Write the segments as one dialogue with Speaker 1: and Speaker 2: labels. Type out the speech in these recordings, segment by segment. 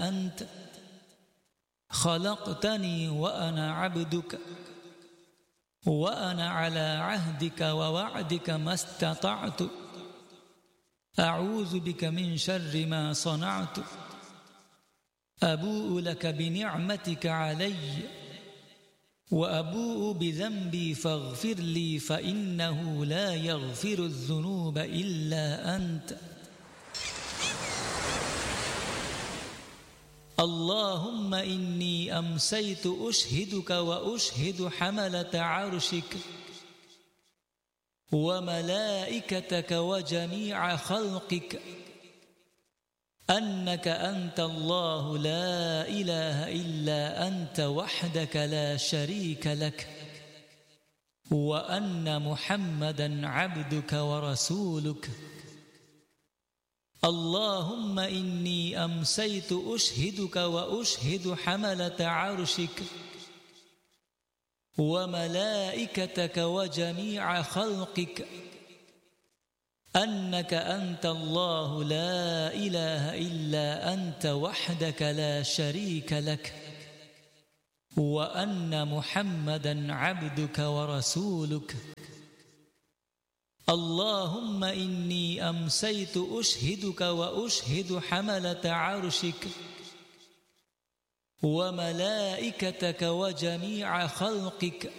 Speaker 1: أنت خلقتني وأنا عبدك وأنا على عهدك ووعدك ما استطعت أعوذ بك من شر ما صنعت أبوء لك بنعمتك علي وأبوء بذنبي فاغفر لي فإنه لا يغفر الذنوب إلا أنت اللهم إني أمسيت أشهدك وأشهد حملة عرشك وملائكتك وجميع خلقك أنك أنت الله لا إله إلا أنت وحدك لا شريك لك وأن محمدا عبدك ورسولك اللهم إني أمسيت أشهدك وأشهد حملة عرشك وملائكتك وجميع خلقك أنك أنت الله لا إله إلا أنت وحدك لا شريك لك وأن محمدا عبدك ورسولك اللهم إني أمسيت أشهدك وأشهد حملة عرشك وملائكتك وجميع خلقك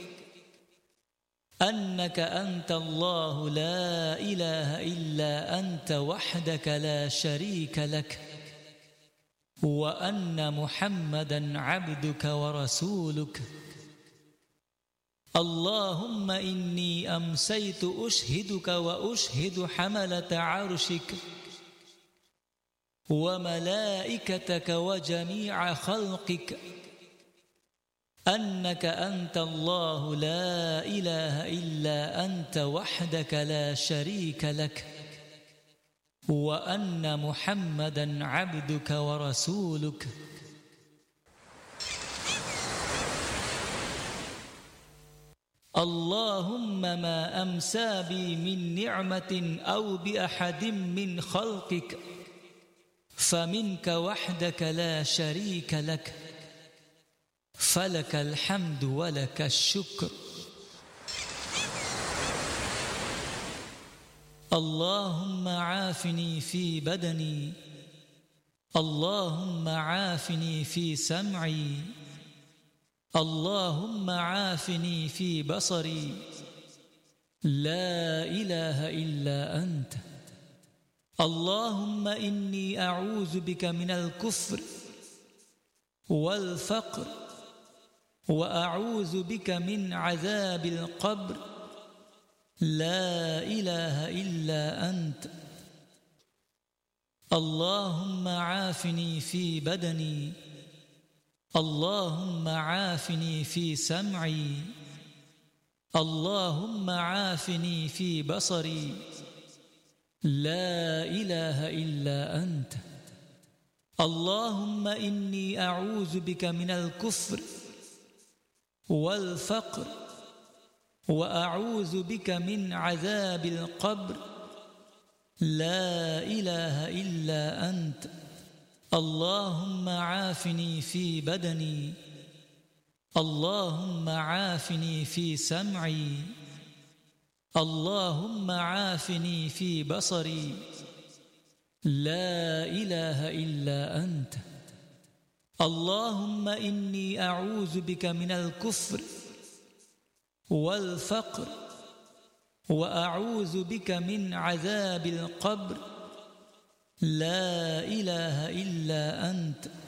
Speaker 1: أنك أنت الله لا إله إلا أنت وحدك لا شريك لك وأن محمدا عبدك ورسولك اللهم إني أمسيت أشهدك وأشهد حملة عرشك وملائكتك وجميع خلقك أنك أنت الله لا إله إلا أنت وحدك لا شريك لك وأن محمدا عبدك ورسولك اللهم ما أمسى بي من نعمة أو بأحد من خلقك فمنك وحدك لا شريك لك فلك الحمد ولك الشكر اللهم عافني في بدني اللهم عافني في سمعي اللهم عافني في بصري لا إله إلا أنت اللهم إني أعوذ بك من الكفر والفقر وأعوذ بك من عذاب القبر لا إله إلا أنت اللهم عافني في بدني اللهم عافني في سمعي اللهم عافني في بصري لا إله إلا أنت اللهم إني أعوذ بك من الكفر والفقر وأعوذ بك من عذاب القبر لا إله إلا أنت اللهم عافني في بدني اللهم عافني في سمعي اللهم عافني في بصري لا إله إلا أنت اللهم إني أعوذ بك من الكفر والفقر وأعوذ بك من عذاب القبر لا إله إلا أنت